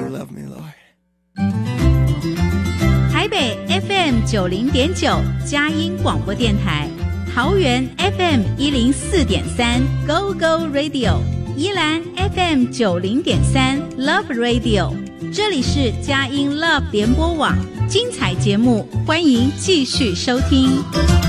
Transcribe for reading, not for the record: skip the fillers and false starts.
you love me, Lord. 台北 FM 90.9佳音广播电台，桃园 FM 104.3 Go Go Radio， 宜兰 FM 90.3 Love Radio。这里是佳音 Love 联播网，精彩节目，欢迎继续收听。